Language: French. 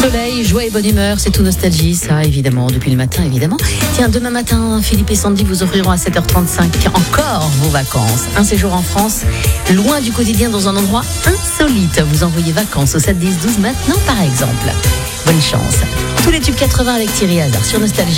soleil, joie et bonne humeur, c'est tout nostalgie, ça évidemment, depuis le matin évidemment. Tiens, demain matin, Philippe et Sandy vous offriront à 7h35 encore vos vacances. Un séjour en France, loin du quotidien dans un endroit insolite. Vous envoyez vacances au 7 10 12 maintenant par exemple. Bonne chance. Tous les tubes 80 avec Thierry Hazard sur Nostalgie.